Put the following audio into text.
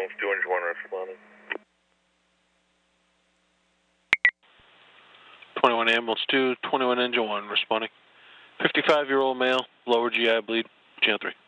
ambulance 2 engine 1 responding. 21 ambulance 2, 21 engine 1 responding. 55-year-old male, lower GI bleed, channel 3.